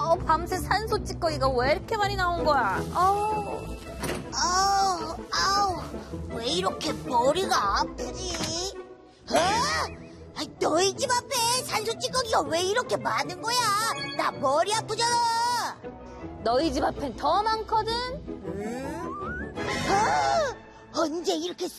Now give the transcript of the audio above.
밤새 산소 찌꺼기가 왜 이렇게 많이 나온 거야? 아우. 왜 이렇게 머리가 아프지? 너희 집 앞에 산소 찌꺼기가 왜 이렇게 많은 거야? 나 머리 아프잖아. 너희 집 앞엔 더 많거든? 언제 이렇게